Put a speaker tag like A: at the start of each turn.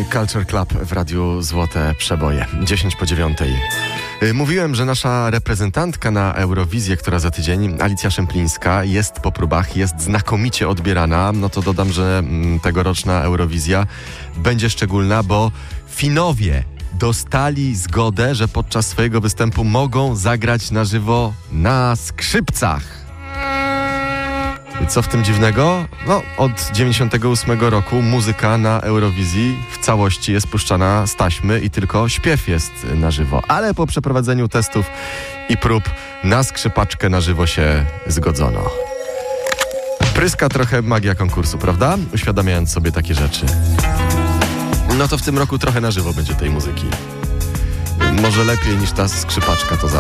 A: Culture Club w Radiu Złote Przeboje. 10:09. Mówiłem, że nasza reprezentantka na Eurowizję, która za tydzień, Alicja Szemplińska, jest po próbach, jest znakomicie odbierana. No to dodam, że tegoroczna Eurowizja będzie szczególna, bo Finowie dostali zgodę, że podczas swojego występu mogą zagrać na żywo na skrzypcach. Co w tym dziwnego? No, od 98 roku muzyka na Eurowizji w całości jest puszczana z taśmy i tylko śpiew jest na żywo. Ale po przeprowadzeniu testów i prób na skrzypaczkę na żywo się zgodzono. Pryska trochę magia konkursu, prawda? Uświadamiając sobie takie rzeczy. No to w tym roku trochę na żywo będzie tej muzyki. Może lepiej niż ta skrzypaczka, to